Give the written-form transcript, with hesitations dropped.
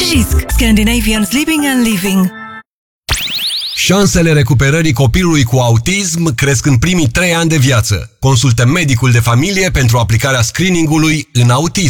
JISC, Scandinavian Sleeping and Living. Șansele recuperării copilului cu autism cresc în primii 3 ani de viață. Consultă medicul de familie pentru aplicarea screening-ului în autism.